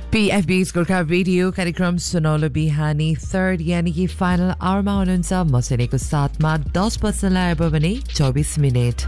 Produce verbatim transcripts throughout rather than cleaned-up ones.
P F B's Gorkha radio कार्यक्रम सुनौलो बिहानी थर्ड यानी कि फाइनल आवरमा हुनुहुन्छ मसिनेको साथमा दस बज्नलाई अब भने चौबीस minute.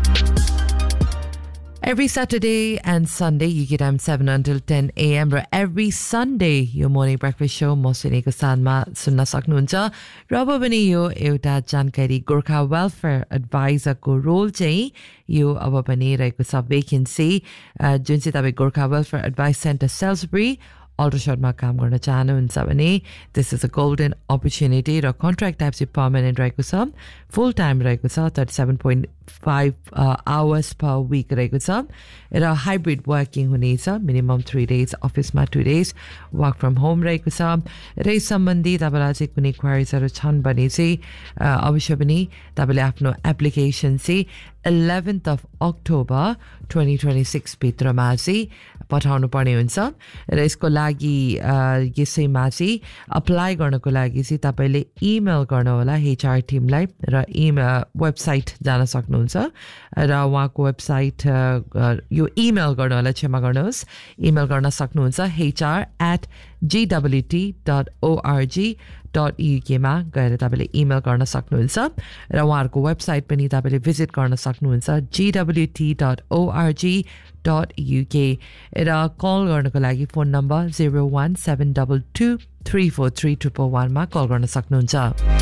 Every Saturday and Sunday you get time seven until ten a m र every Sunday your morning breakfast show मसिनेको साथमा सुन्न सक्नुहुन्छ. र अब भने यो एउटा जानकारी गोर्खा वेलफेयर एडभाइजरको रोल चाहिँ यो अब पनि रहेको छ भेकेन्सी जुन चाहिँ तपाईँ गोर्खा वेलफेयर एडभाइस सेन्टर सेल्सबरी अल्ट्रासाउन्डमा काम गर्न चाहनुहुन्छ भने this is a golden opportunity र कन्ट्र्याक्ट टाइप चाहिँ पर्मानेन्ट रहेको छ फुल टाइम रहेको छ thirty seven point five hours per week रहेको छ र हाइब्रिड वर्किङ हुनेछ मिनिमम थ्री डेज अफिसमा two days work from home रहेको छ र यस सम्बन्धी तपाईँलाई चाहिँ कुनै क्वारिजहरू छन् भने चाहिँ अवश्य पनि तपाईँले आफ्नो एप्लिकेसन चाहिँ eleventh of October twenty twenty six भित्रमा चाहिँ पठाउनु पर्ने हुन्छ र यसको लागि यसैमा चाहिँ अप्लाई गर्नको लागि चाहिँ तपाईँले इमेल गर्नुहोला एचआर टिमलाई र इमेल वेबसाइट जान सक्नुहुन्छ र उहाँको वेबसाइट यो इमेल गर्नुहोला क्षमा गर्नुहोस् इमेल गर्न सक्नुहुन्छ HR at जीडब्ल्युटी dot ORG dot युकेमा गएर तपाईँले इमेल गर्न सक्नुहुन्छ र उहाँहरूको वेबसाइट पनि तपाईँले भिजिट गर्न सक्नुहुन्छ जीडब्ल्युटी डट ओआरजी डट युके र कल गर्नको लागि phone number zero one seven double two three four three triple वानमा कल गर्न सक्नुहुन्छ.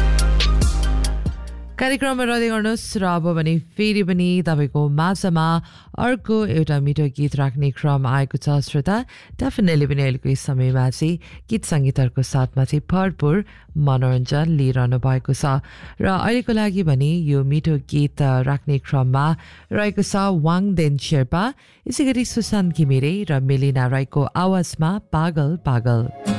कार्यक्रममा रहँदै गर्नुहोस् र अब भने फेरि पनि तपाईँको माझमा अर्को एउटा मिठो गीत राख्ने क्रम आएको छ श्रोता. डेफिनेटली पनि अहिलेको यस समयमा चाहिँ गीत सङ्गीतहरूको साथमा चाहिँ भरपुर मनोरञ्जन लिइरहनु भएको छ र अहिलेको लागि भने यो मिठो गीत राख्ने क्रममा रहेको छ वाङदेन शेर्पा यसै गरी सुशान्त घिमिरे र मेलिना राईको आवाजमा पागल पागल.